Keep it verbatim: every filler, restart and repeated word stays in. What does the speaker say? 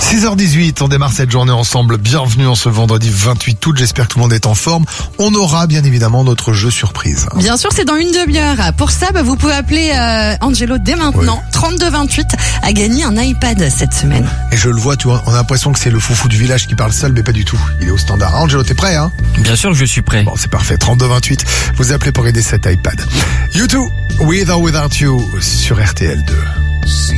six heures dix-huit, on démarre cette journée ensemble. Bienvenue en ce vendredi vingt-huit août. J'espère que tout le monde est en forme. On aura bien évidemment notre jeu surprise. Bien sûr, c'est dans une demi-heure. Pour ça, bah, vous pouvez appeler euh, Angelo dès maintenant. Oui. trente-deux vingt-huit a gagné un iPad cette semaine. Et je le vois, tu vois, on a l'impression que c'est le foufou du village qui parle seul, mais pas du tout. Il est au standard. Angelo, t'es prêt, hein? Bien sûr que je suis prêt. Bon, c'est parfait. trente-deux vingt-huit, vous appelez pour aider cet iPad. You too, With or Without You, sur R T L deux.